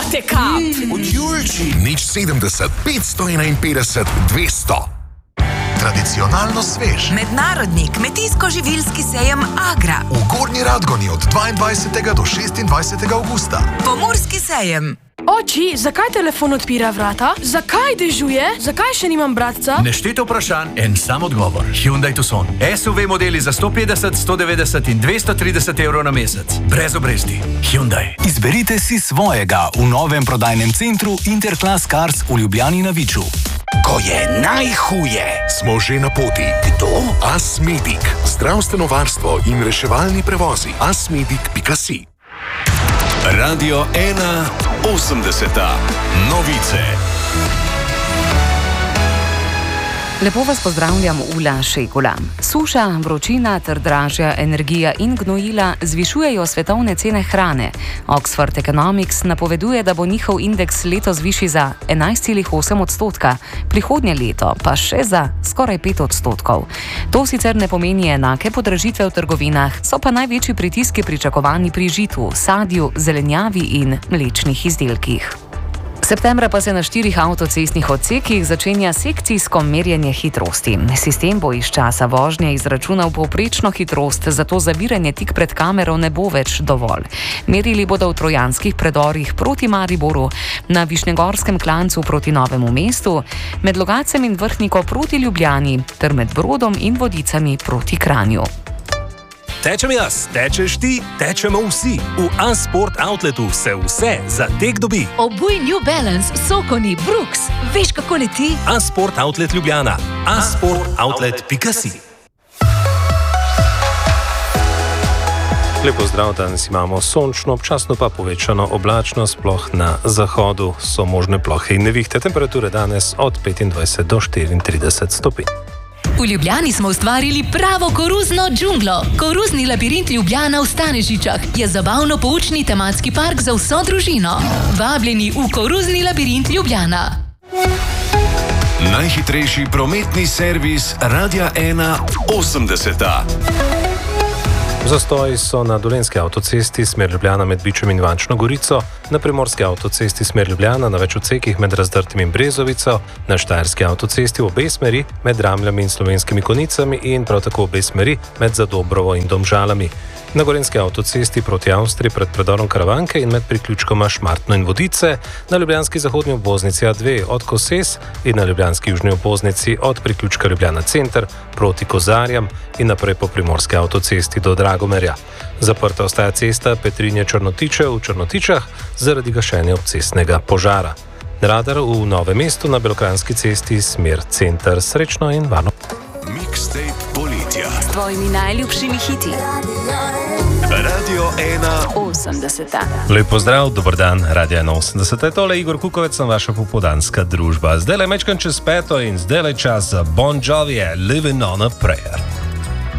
Tekap. Od Julči. Nič 70 551 200. Tradicionalno svež. Mednarodni kmetijsko-živilski sejem Agra. V Gornji Radgoni od 22. do 26. avgusta. Pomurski sejem. Oči, zakaj telefon odpira vrata? Zakaj dežuje? Zakaj še nimam bratca? Nešteto vprašanj, en sam odgovor. Hyundai Tucson. SUV modeli za 150, 190 in 230 evrov na mesec. Brez obresti. Hyundai. Izberite si svojega v novem prodajnem centru Interclass Cars v Ljubljani na Viču. Ko je najhuje. Smo že na poti. Kdo? Asmedic. Zdravstveno varstvo in reševalni prevozi. Asmedic.si. Radio 1 80. Novice. Lepo vas pozdravljam, Ula Šekula. Suša, vročina ter dražja energija in gnojila zvišujejo svetovne cene hrane. Oxford Economics napoveduje, da bo njihov indeks letos višji za 11,8%, prihodnje leto pa še za skoraj 5%. To sicer ne pomeni enake podražitve v trgovinah, so pa največji pritiski pričakovani pri žitu, sadju, zelenjavi in mlečnih izdelkih. Septembra pa se na 4 avtocestnih odsekih začenja sekcijsko merjenje hitrosti. Sistem bo iz časa vožnje izračunal povprečno hitrost, zato zaviranje tik pred kamero ne bo več dovolj. Merili bodo v trojanskih predorih proti Mariboru, na Višnjegorskem klancu proti Novemu mestu, med Logacem in Vrhniko proti Ljubljani ter med Brodom in Vodicami proti Kranju. Tečem jaz, tečeš ti, tečemo vsi. V A-Sport Outletu se vse za tek dobi. Obuj New Balance, Sokoni, Brooks. Veš, kako leti? A-Sport Outlet Ljubljana. A-sportoutlet.si. Lepo zdrav, danes imamo sončno, občasno pa povečano oblačnost, sploh na zahodu so možne plohe in nevihte. Temperature danes od 25 do 34 stopinj. V Ljubljani smo ustvarili pravo koruzno džunglo. Koruzni labirint Ljubljana v Stanežičah je zabavno-poučni tematski park za vso družino. Vabljeni v koruzni labirint Ljubljana. Najhitrejši prometni servis Radia 1 80. Zastoji so na Dolenjski avtocesti smer Ljubljana med Bičem in Ivančno Gorico, na Primorski avtocesti smer Ljubljana na več odsekih med Razdrtim in Brezovico, na Štajerski avtocesti v obe smeri med Ramljami in Slovenskimi Konicami in prav tako obe smeri med Zadobrovo in Domžalami. Na Gorenjski avtocesti proti Avstriji pred predorom Karavanke in med priključkoma Šmartno in Vodice, na ljubljanski zahodnji obvoznici A2 od Koses in na ljubljanski južni obvoznici od priključka Ljubljana Center proti Kozarjam in naprej po primorski avtocesti do Dragomerja. Zaprta ostaja cesta Petrinje-Črnotiče v Črnotičah zaradi gašenja obcestnega požara. Radar v Novem mestu na Belokranjski cesti smer Center. Srečno in varno. Mixtape poletja. S tvojimi najljubšimi hiti. Radio 1 80. Lep pozdrav, dober dan, Radio 1 80. Tole Igor Kukovec, sem vaša popoldanska družba. Zdaj le mečkam čez peto in zdaj le čas za Bon Jovi, Living on a Prayer.